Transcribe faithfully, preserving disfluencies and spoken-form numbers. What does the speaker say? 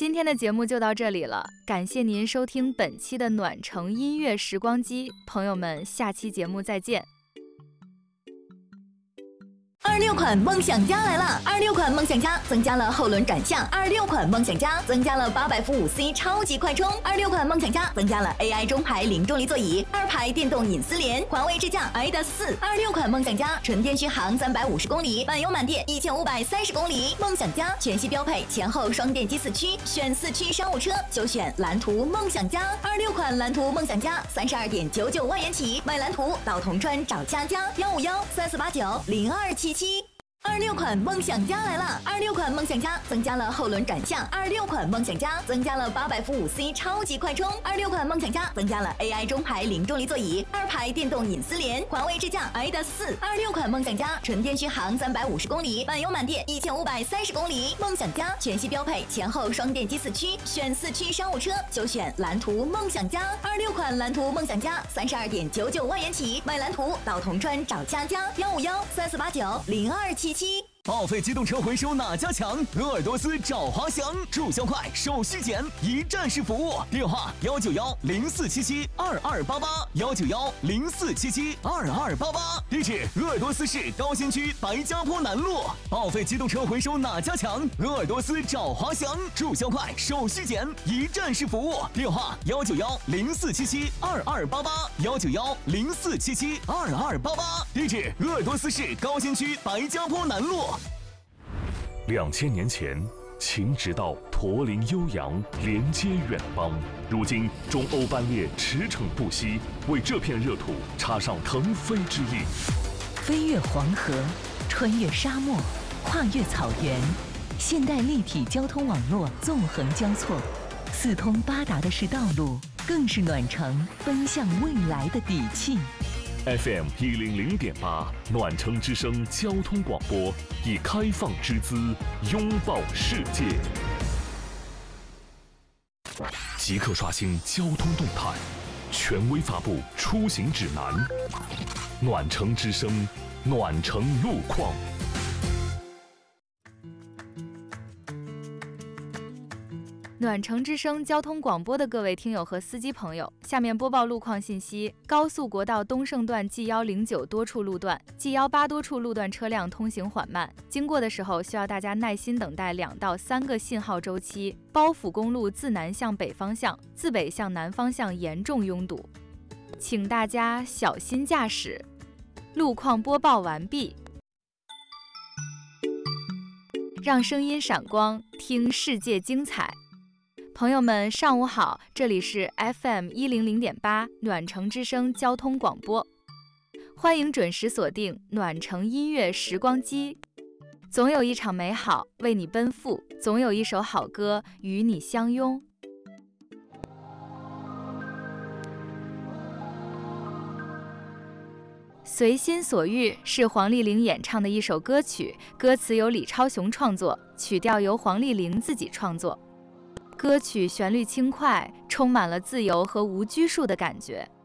今天的节目就到这里了，感谢您收听本期的暖城音乐时光机，朋友们，下期节目再见。 二六款梦想家来了！二六款梦想家增加了后轮转向，二六款梦想家增加了八百伏五 C 超级快充，二六款梦想家增加了 A I 中排零重力座椅，二排电动隐私联，华为智驾 i 的四。二六款梦想家纯电续航三百五十公里，满油满电一千五百三十公里。梦想家全系标配前后双电机四驱，选四驱商务车就选蓝图梦想家。二六款蓝图梦想家三十二点九九万元起，买蓝图到铜川找佳佳幺五幺三四八九零二七七。二六款梦想家来了！二六款梦想家增加了后轮转向，二六款梦想家增加了八百伏五 C 超级快充，二六款梦想家增加了 A I 中排零重力座椅，二排电动隐私联，华为智驾 i 的四。二六款梦想家纯电续航三百五十公里，满油满电一千五百三十公里。梦想家全系标配前后双电机四驱，选四驱商务车就选蓝图梦想家。二六款蓝图梦想家三十二点九九万元起，买蓝图到铜川找佳佳幺五幺三四八九零二七七。 报废机动车回收哪家强？鄂尔多斯找华翔，注销快，手续简，一站式服务。电话幺九幺零四七七二二八八幺九幺零四七七二二八八。地址：鄂尔多斯市高新区白家坡南路。报废机动车回收哪家强？鄂尔多斯找华翔，注销快，手续简，一站式服务。电话幺九幺零四七七二二八八幺九幺零四七七二二八八。地址：鄂尔多斯市高新区白家坡南路。 两千年前，秦直道驼铃悠扬，连接远邦。如今，中欧班列驰骋不息，为这片热土插上腾飞之翼。 飞越黄河，穿越沙漠，跨越草原，现代立体交通网络纵横交错，四通八达的是道路，更是暖城奔向未来的底气。 F M 一零零点八，暖城之声交通广播，以开放之姿拥抱世界。即刻刷新交通动态，权威发布出行指南。暖城之声，暖城路况。 暖城之声交通广播的各位听友和司机朋友，下面播报路况信息。高速国道东胜段 G 一零九多处路段 G 一八多处路段车辆通行缓慢，经过的时候需要大家耐心等待两到三个信号周期。包府公路自南向北方向，自北向南方向严重拥堵，请大家小心驾驶。路况播报完毕，让声音闪光，听世界精彩。朋友们，上午好，这里是 F M 一零零点八暖城之声交通广播，欢迎准时锁定暖城音乐时光机。总有一场美好为你奔赴，总有一首好歌与你相拥。随心所欲是黄丽玲演唱的一首歌曲，歌词由李超雄创作，曲调由黄丽玲自己创作。歌曲旋律轻快，充满了自由和无拘束的感觉。